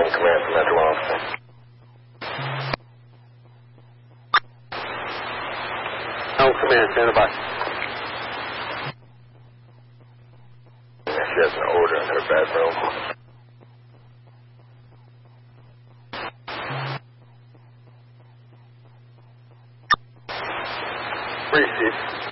home command from Metro officer. Home command, stand by. She has an order in her bedroom. Receive.